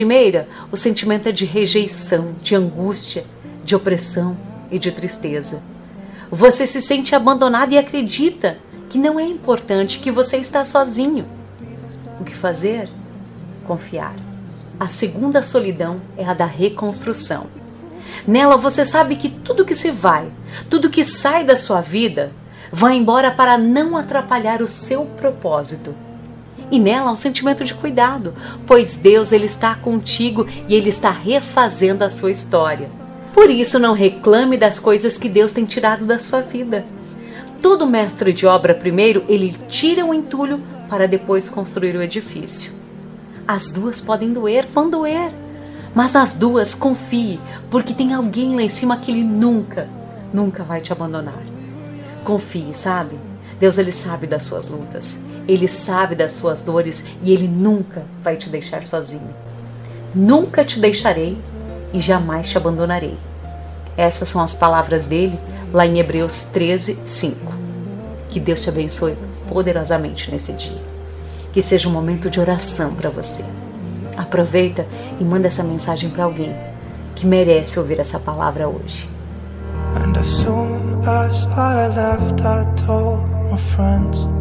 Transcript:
Primeira, o sentimento é de rejeição, de angústia, de opressão e de tristeza. Você se sente abandonado e acredita que não é importante, que você está sozinho. O que fazer? Confiar. A segunda solidão é a da reconstrução. Nela você sabe que tudo que se vai, tudo que sai da sua vida, vai embora para não atrapalhar o seu propósito. E nela há um sentimento de cuidado, pois Deus ele está contigo e Ele está refazendo a sua história. Por isso não reclame das coisas que Deus tem tirado da sua vida. Todo mestre de obra primeiro, ele tira o entulho para depois construir o edifício. As duas podem doer, vão doer. Mas nas duas confie, porque tem alguém lá em cima que Ele nunca vai te abandonar. Confie, sabe? Deus ele sabe das suas lutas, Ele sabe das suas dores e Ele nunca vai te deixar sozinho. Nunca te deixarei e jamais te abandonarei. Essas são as palavras dele lá em Hebreus 13:5. Que Deus te abençoe poderosamente nesse dia. Que seja um momento de oração para você. Aproveita e manda essa mensagem para alguém que merece ouvir essa palavra hoje. And as soon as I left, I told my friends